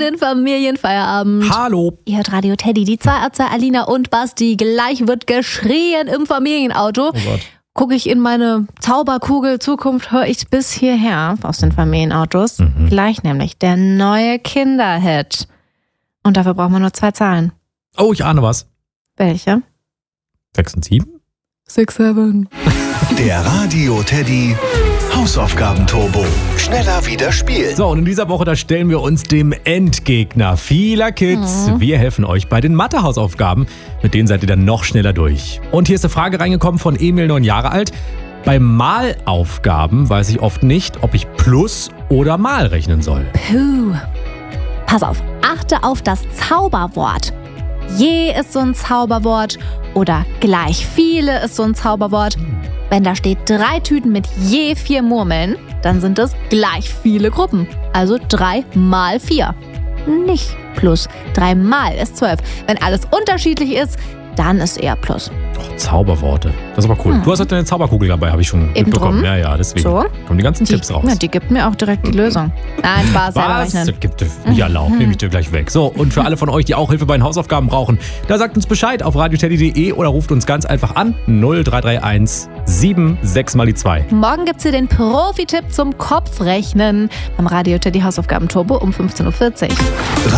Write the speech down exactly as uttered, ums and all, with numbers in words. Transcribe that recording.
den Familienfeierabend. Hallo. Ihr hört Radio Teddy, die Zahnärzte Alina und Basti. Gleich wird geschrien im Familienauto. Oh Gott. Gucke ich in meine Zauberkugel Zukunft, höre ich bis hierher aus den Familienautos. Mhm. Gleich nämlich der neue Kinderhit. Und dafür brauchen wir nur zwei Zahlen. Oh, ich ahne was. Welche? Sechs und sieben? Six, seven. Der Radio Teddy Hausaufgaben-Turbo. Schneller wieder spielen. So, und in dieser Woche, da stellen wir uns dem Endgegner vieler Kids. Mhm. Wir helfen euch bei den Mathe-Hausaufgaben. Mit denen seid ihr dann noch schneller durch. Und hier ist eine Frage reingekommen von Emil, neun Jahre alt. Bei Malaufgaben weiß ich oft nicht, ob ich Plus oder Mal rechnen soll. Puh. Pass auf, achte auf das Zauberwort. Je ist so ein Zauberwort oder gleich viele ist so ein Zauberwort. Wenn da steht drei Tüten mit je vier Murmeln, dann sind es gleich viele Gruppen. Also drei mal vier. Nicht plus. Drei mal ist zwölf. Wenn alles unterschiedlich ist, dann ist eher plus. Oh, Zauberworte. Das ist aber cool. Hm. Du hast heute eine Zauberkugel dabei, habe ich schon Eben mitbekommen. Drum. Ja, ja, deswegen so. kommen die ganzen die, Tipps raus. Ja, die gibt mir auch direkt die Lösung. Nein, Spaß, selber Was? rechnen. Das gibt es nicht erlaubt. Nehme ich dir gleich weg. So, und für alle von euch, die auch Hilfe bei den Hausaufgaben brauchen, da sagt uns Bescheid auf radioteddy punkt de oder ruft uns ganz einfach an null drei drei eins sieben sechs mal die zwei. Morgen gibt's hier den Profi-Tipp zum Kopfrechnen beim Radio Teddy Hausaufgaben Turbo um fünfzehn Uhr vierzig.